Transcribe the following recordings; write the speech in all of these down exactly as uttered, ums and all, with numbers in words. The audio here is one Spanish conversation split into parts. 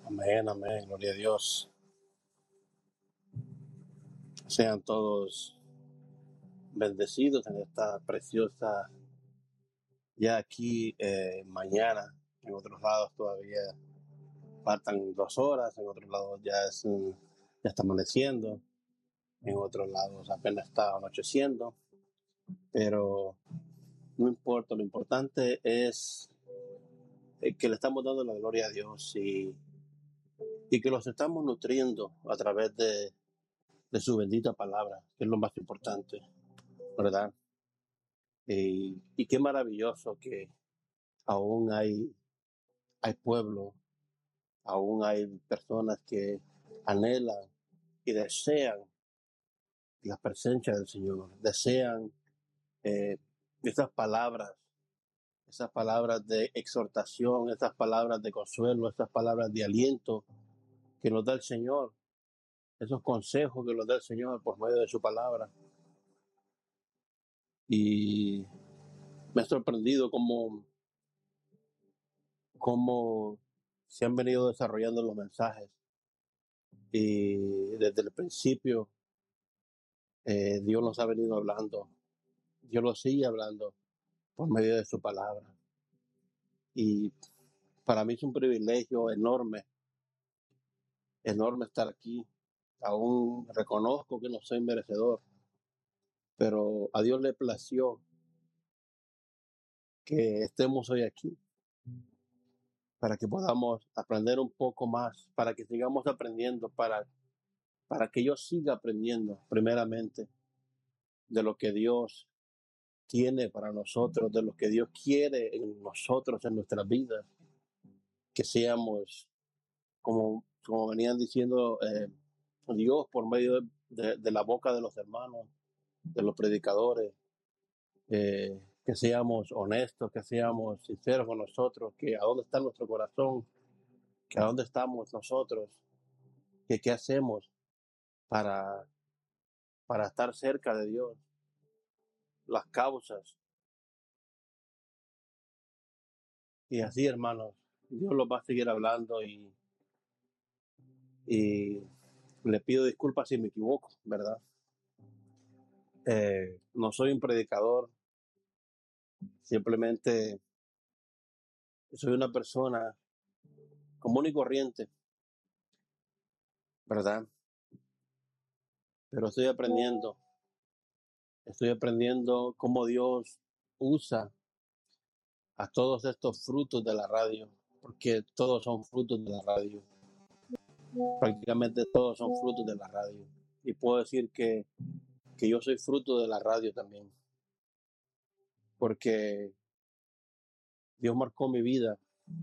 Amén, amén, gloria a Dios. Sean todos bendecidos en esta preciosa, ya aquí eh, mañana. En otros lados todavía faltan dos horas, en otros lados ya, es, mm, ya está amaneciendo, en otros lados apenas está anocheciendo, pero no importa, lo importante es eh, que le estamos dando la gloria a Dios y, y que los estamos nutriendo a través de, de su bendita palabra, que es lo más importante, ¿verdad? Y, y qué maravilloso que aún hay, hay pueblo, aún hay personas que anhelan y desean la presencia del Señor, desean eh, esas palabras, esas palabras de exhortación, esas palabras de consuelo, esas palabras de aliento que nos da el Señor, esos consejos que nos da el Señor por medio de su palabra. Y me ha sorprendido cómo, cómo se han venido desarrollando los mensajes. Y desde el principio eh, Dios nos ha venido hablando, Dios lo sigue hablando por medio de su palabra. Y para mí es un privilegio enorme, enorme estar aquí. Aún reconozco que no soy merecedor, pero a Dios le plació que estemos hoy aquí, para que podamos aprender un poco más, para que sigamos aprendiendo, para, para que yo siga aprendiendo primeramente de lo que Dios tiene para nosotros, de lo que Dios quiere en nosotros, en nuestras vidas, que seamos, como, como venían diciendo eh, Dios por medio de, de, de la boca de los hermanos, de los predicadores, eh, que seamos honestos, que seamos sinceros con nosotros, que a dónde está nuestro corazón, que a dónde estamos nosotros, que qué hacemos para, para estar cerca de Dios, las causas. Y así, hermanos, Dios los va a seguir hablando y, y le pido disculpas si me equivoco, ¿verdad? Eh, no soy un predicador, simplemente soy una persona común y corriente, ¿verdad? Pero estoy aprendiendo, estoy aprendiendo cómo Dios usa a todos estos frutos de la radio, porque todos son frutos de la radio, prácticamente todos son frutos de la radio. Y puedo decir que, que yo soy fruto de la radio también, porque Dios marcó mi vida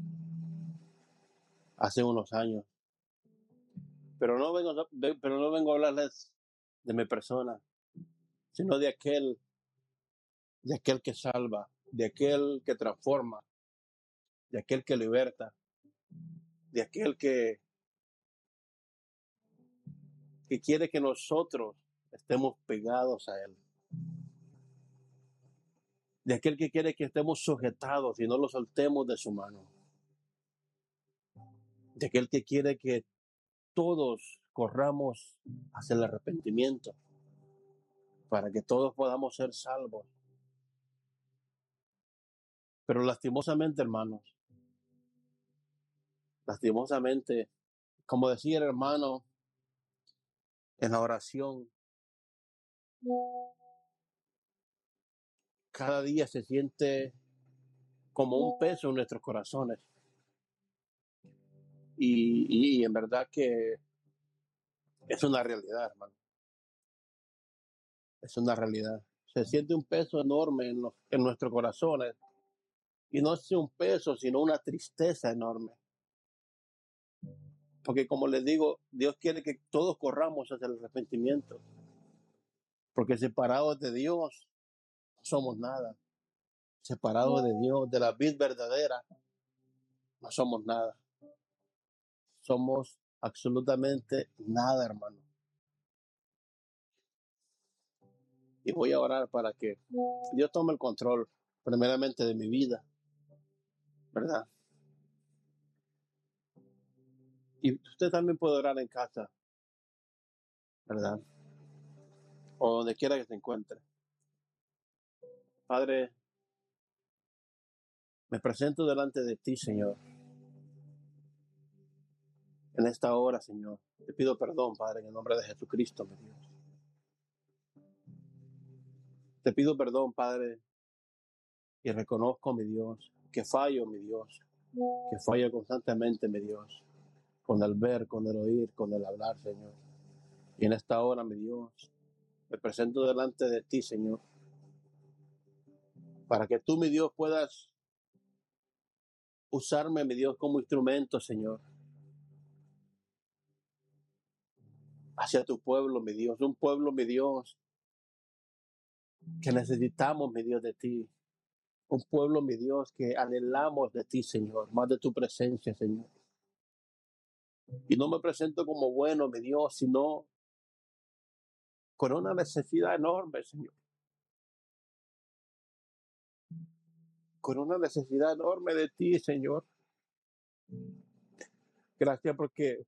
hace unos años. Pero no vengo, pero no vengo a hablarles de mi persona, sino de aquel, de aquel que salva, de aquel que transforma, de aquel que liberta, de aquel que, que quiere que nosotros estemos pegados a él, de aquel que quiere que estemos sujetados y no lo soltemos de su mano, de aquel que quiere que todos corramos hacia el arrepentimiento, para que todos podamos ser salvos. Pero lastimosamente, hermanos, lastimosamente, como decía el hermano en la oración, cada día se siente como un peso en nuestros corazones. Y, y en verdad que es una realidad, hermano. Es una realidad. Se siente un peso enorme en, los, en nuestros corazones. Y no es un peso, sino una tristeza enorme. Porque como les digo, Dios quiere que todos corramos hacia el arrepentimiento. Porque separados de Dios, no somos nada. Separados de Dios, de la vid verdadera, no somos nada. Somos absolutamente nada, hermano. Y voy a orar para que Dios tome el control, primeramente, de mi vida, ¿verdad? Y usted también puede orar en casa, ¿verdad? O donde quiera que se encuentre. Padre, me presento delante de ti, Señor. En esta hora, Señor, te pido perdón, Padre, en el nombre de Jesucristo, mi Dios. Te pido perdón, Padre, y reconozco, mi Dios, que fallo, mi Dios, que fallo constantemente, mi Dios, con el ver, con el oír, con el hablar, Señor. Y en esta hora, mi Dios, me presento delante de ti, Señor, para que tú, mi Dios, puedas usarme, mi Dios, como instrumento, Señor, hacia tu pueblo, mi Dios, un pueblo, mi Dios, que necesitamos, mi Dios, de ti. Un pueblo, mi Dios, que anhelamos de ti, Señor, más de tu presencia, Señor. Y no me presento como bueno, mi Dios, sino con una necesidad enorme, Señor. Con una necesidad enorme de ti, Señor. Gracias porque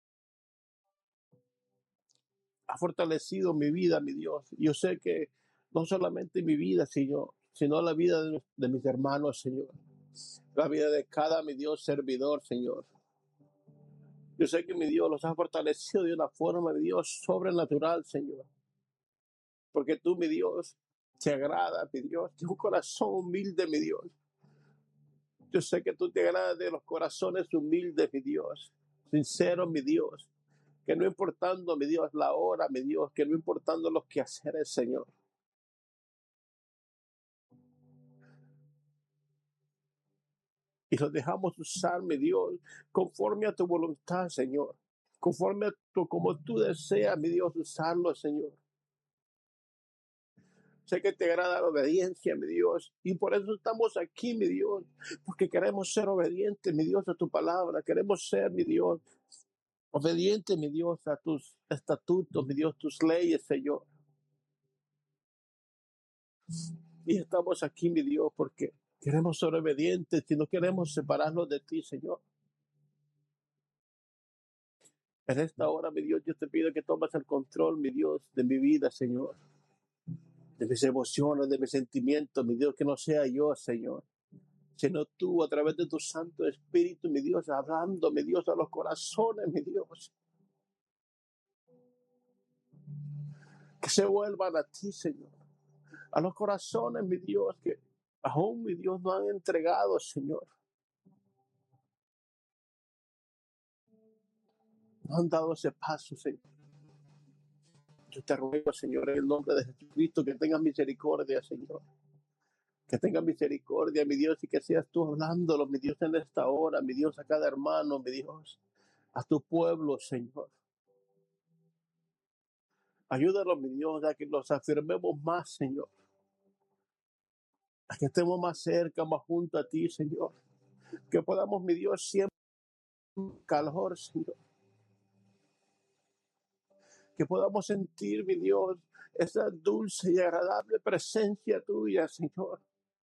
ha fortalecido mi vida, mi Dios. Yo sé que no solamente mi vida, Señor, sino la vida de, de mis hermanos, Señor. La vida de cada, mi Dios, servidor, Señor. Yo sé que mi Dios los ha fortalecido de una forma, mi Dios, sobrenatural, Señor. Porque tú, mi Dios, te agrada, mi Dios, de un corazón humilde, mi Dios. Yo sé que tú te agradas de los corazones humildes, mi Dios. Sinceros, mi Dios. Que no importando, mi Dios, la hora, mi Dios, que no importando los quehaceres, Señor. Y los dejamos usar, mi Dios, conforme a tu voluntad, Señor. Conforme a tu, como tú deseas, mi Dios, usarlo, Señor. Sé que te agrada la obediencia, mi Dios, y por eso estamos aquí, mi Dios, porque queremos ser obedientes, mi Dios, a tu palabra. Queremos ser, mi Dios, obedientes, mi Dios, a tus estatutos, mi Dios, tus leyes, Señor. Y estamos aquí, mi Dios, porque queremos ser obedientes y no queremos separarnos de ti, Señor. En esta hora, mi Dios, yo te pido que tomes el control, mi Dios, de mi vida, Señor. De mis emociones, de mis sentimientos, mi Dios, que no sea yo, Señor, sino tú a través de tu Santo Espíritu, mi Dios, hablando, mi Dios, a los corazones, mi Dios. Que se vuelvan a ti, Señor. A los corazones, mi Dios, que aún, mi Dios, no han entregado, Señor. No han dado ese paso, Señor. Yo te ruego, Señor, en el nombre de Jesucristo, que tengas misericordia, Señor. Que tengas misericordia, mi Dios, y que seas tú hablándolo, mi Dios, en esta hora, mi Dios, a cada hermano, mi Dios, a tu pueblo, Señor. Ayúdanos, mi Dios, a que nos afirmemos más, Señor. A que estemos más cerca, más junto a ti, Señor. Que podamos, mi Dios, siempre calor, Señor. Que podamos sentir, mi Dios, esa dulce y agradable presencia tuya, Señor.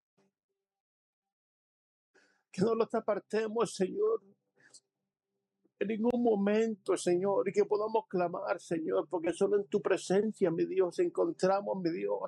Que no nos apartemos, Señor, en ningún momento, Señor, y que podamos clamar, Señor, porque solo en tu presencia, mi Dios, encontramos, mi Dios,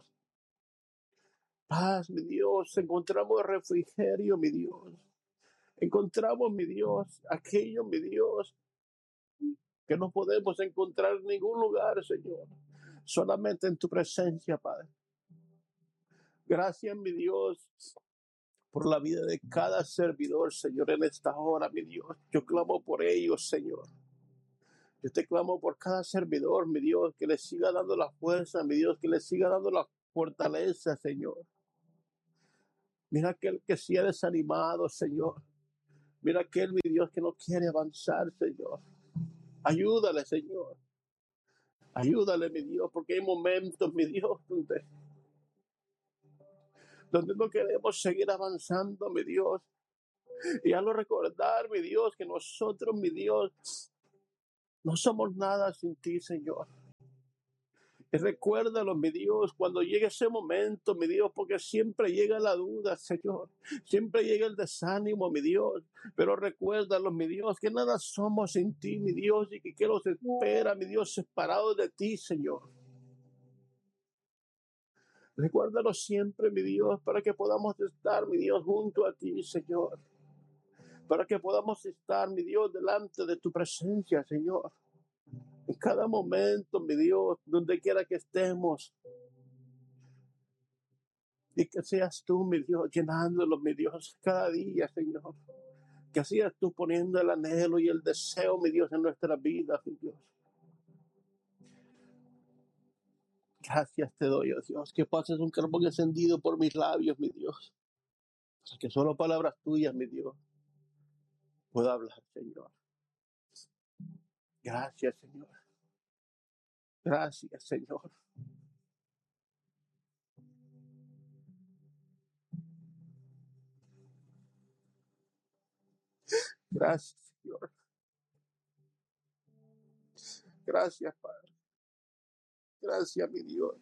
paz, mi Dios, encontramos refrigerio, mi Dios. Encontramos, mi Dios, aquello, mi Dios, que no podemos encontrar en ningún lugar, Señor. Solamente en tu presencia, Padre. Gracias, mi Dios, por la vida de cada servidor, Señor, en esta hora, mi Dios. Yo clamo por ellos, Señor. Yo te clamo por cada servidor, mi Dios, que le siga dando la fuerza, mi Dios, que le siga dando la fortaleza, Señor. Mira aquel que se ha desanimado, Señor. Mira aquel, mi Dios, que no quiere avanzar, Señor. Ayúdale, Señor. Ayúdale, mi Dios, porque hay momentos, mi Dios, donde, donde no queremos seguir avanzando, mi Dios. Y hazlo recordar, mi Dios, que nosotros, mi Dios, no somos nada sin ti, Señor. Y recuérdalo, mi Dios, cuando llegue ese momento, mi Dios, porque siempre llega la duda, Señor. Siempre llega el desánimo, mi Dios. Pero recuérdalo, mi Dios, que nada somos sin ti, mi Dios, y que, que nos espera, mi Dios, separados de ti, Señor. Recuérdalo siempre, mi Dios, para que podamos estar, mi Dios, junto a ti, Señor. Para que podamos estar, mi Dios, delante de tu presencia, Señor. En cada momento, mi Dios, donde quiera que estemos. Y que seas tú, mi Dios, llenándolo, mi Dios, cada día, Señor. Que seas tú poniendo el anhelo y el deseo, mi Dios, en nuestra vida, mi Dios. Gracias te doy, oh Dios, que pases un carbón encendido por mis labios, mi Dios. Que solo palabras tuyas, mi Dios, pueda hablar, Señor. Gracias, Señor. Gracias, Señor. Gracias, Señor. Gracias, Padre. Gracias, mi Dios.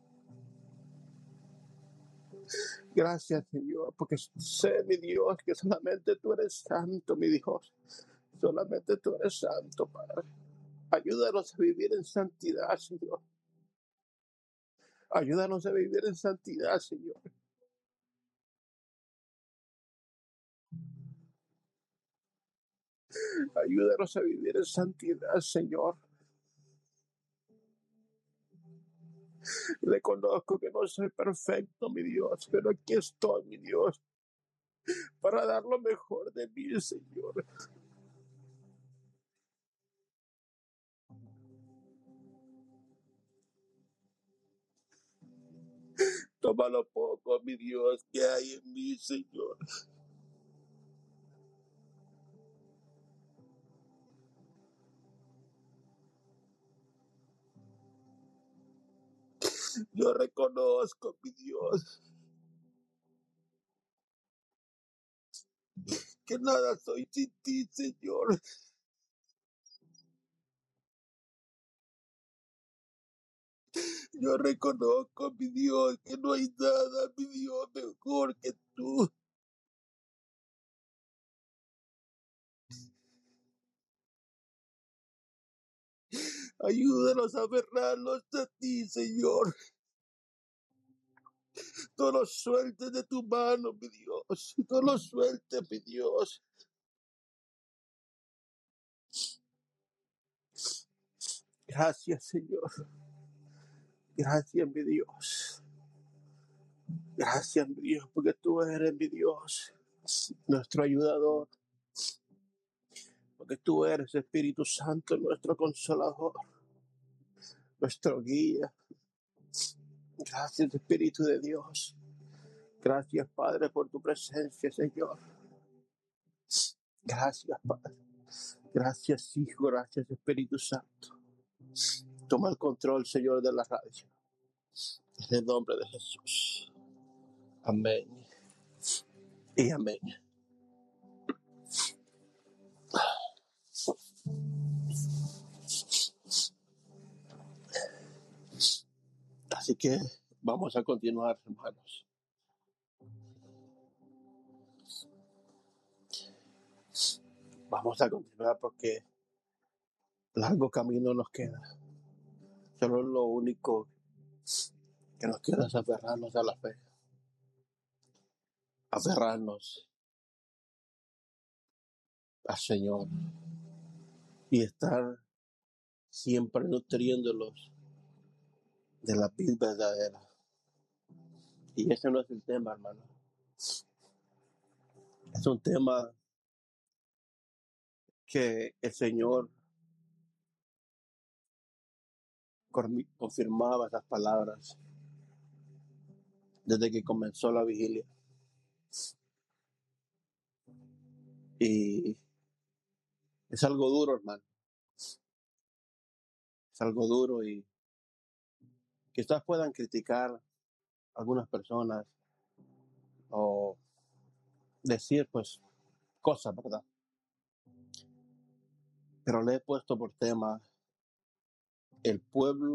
Gracias, Señor, porque sé, mi Dios, que solamente tú eres santo, mi Dios. Solamente tú eres santo, Padre. Ayúdanos a vivir en santidad, Señor. Ayúdanos a vivir en santidad, Señor. Ayúdanos a vivir en santidad, Señor. Reconozco que no soy perfecto, mi Dios, pero aquí estoy, mi Dios, para dar lo mejor de mí, Señor. Toma lo poco, mi Dios, que hay en mí, Señor. Yo reconozco, mi Dios, que nada soy sin ti, Señor. Yo reconozco, mi Dios, que no hay nada, mi Dios, mejor que tú. Ayúdanos a aferrarnos a ti, Señor. No lo sueltes de tu mano, mi Dios. No lo sueltes, mi Dios. Gracias, Señor. Gracias, mi Dios. Gracias, mi Dios, porque tú eres mi Dios, nuestro ayudador. Porque tú eres, Espíritu Santo, nuestro consolador, nuestro guía. Gracias, Espíritu de Dios. Gracias, Padre, por tu presencia, Señor. Gracias, Padre. Gracias, Hijo. Gracias, Espíritu Santo. Toma el control, Señor, de la radio. En el nombre de Jesús. Amén. Y amén. Así que vamos a continuar, hermanos. Vamos a continuar porque largo camino nos queda. Solo lo único que nos queda es aferrarnos a la fe. Aferrarnos al Señor. Y estar siempre nutriéndolos de la vid verdadera. Y ese no es el tema, hermano. Es un tema que el Señor confirmaba esas palabras desde que comenzó la vigilia. Y es algo duro, hermano. Es algo duro y quizás puedan criticar algunas personas o decir pues cosas, ¿verdad? Pero le he puesto por tema el pueblo